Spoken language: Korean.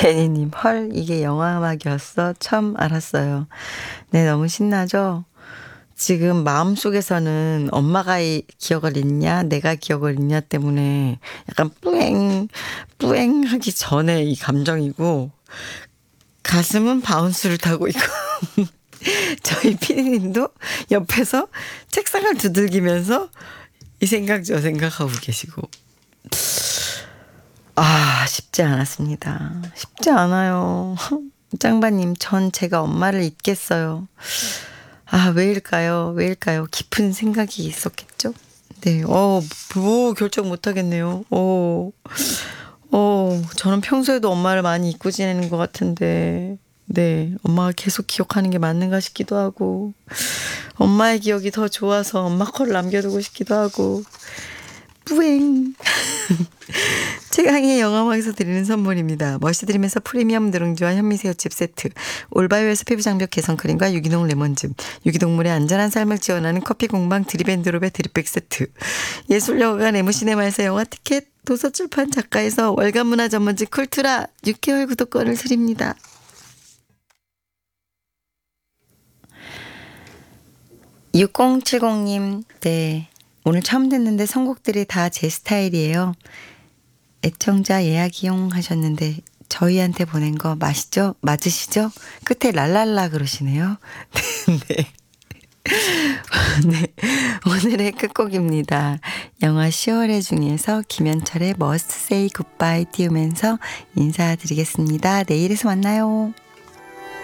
제니님, 헐, 이게 영화 음악이었어? 처음 알았어요. 네, 너무 신나죠? 지금 마음속에서는 엄마가 이 기억을 잊냐, 내가 기억을 잊냐 때문에 약간 뿌앵 하기 전에 이 감정이고, 가슴은 바운스를 타고 있고, 저희 피디님도 옆에서 책상을 두들기면서 이 생각 저 생각하고 계시고. 쉽지 않았습니다. 쉽지 않아요. 짱바님, 전 제가 엄마를 잊겠어요. 왜일까요? 왜일까요? 깊은 생각이 있었겠죠? 네, 결정 못 하겠네요. 저는 평소에도 엄마를 많이 잊고 지내는 것 같은데, 네, 엄마가 계속 기억하는 게 맞는가 싶기도 하고, 엄마의 기억이 더 좋아서 엄마 거를 남겨두고 싶기도 하고, 뿌잉. 최강의 영화음악에서 드리는 선물입니다. 머시드림에서 프리미엄 누룽지와 현미새우칩 세트, 올바이오에서 피부장벽 개선 크림과 유기농 레몬즙, 유기동물의 안전한 삶을 지원하는 커피 공방 드립앤드롭의 드립백 세트, 예술영화관 에무시네마에서 영화 티켓, 도서출판 작가에서 월간 문화 전문지 쿨투라 6개월 구독권을 드립니다. (6070님) 네, 오늘 처음 듣는데 선곡들이 다 제 스타일이에요. 애청자 예약 이용하셨는데 저희한테 보낸 거 맞으시죠? 끝에 랄랄라 그러시네요. 네. 네. 오늘의 끝곡입니다. 영화 10월의 중에서 김현철의 Must Say Goodbye 띄우면서 인사드리겠습니다. 내일에서 만나요.